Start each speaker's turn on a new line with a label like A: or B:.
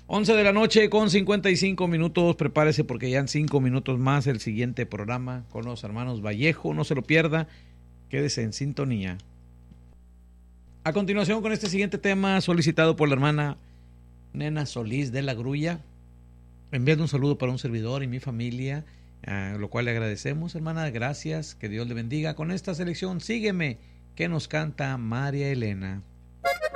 A: 11 de la noche con 55 minutos. Prepárese porque ya en 5 minutos más el siguiente programa con los hermanos Vallejo. No se lo pierda. Quédese en sintonía. A continuación con este siguiente tema solicitado por la hermana Nena Solís de la Grulla. Enviando un saludo para un servidor y mi familia, lo cual le agradecemos, hermana. Gracias. Que Dios le bendiga. Con esta selección, Sígueme, que nos canta María Elena.